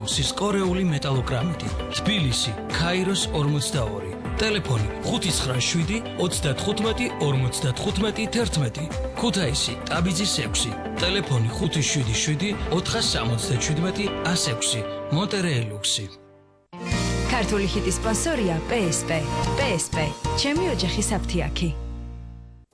კორეული მეტალოგრამიტი, თბილისი, ქაიროს 42, ტელეფონი 597 35 55 11, ქუთაისი, ტაბიძის 6, ტელეფონი 577 477 106, მონტერეი ლუქსი. ქართული ჰიტის სპონსორია PSP. PSP, ჩემი ოჯახის აფთიაქი.